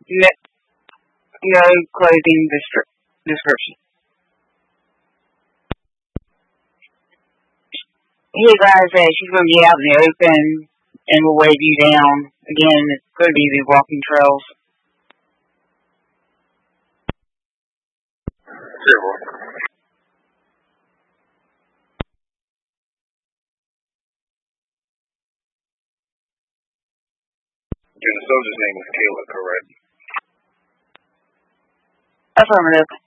No, no clothing description. Hey guys, she's gonna be out in the open and will wave you down. Again, it's gonna be the walking trails. Zero. And the soldier's name is Kayla, correct? Affirmative.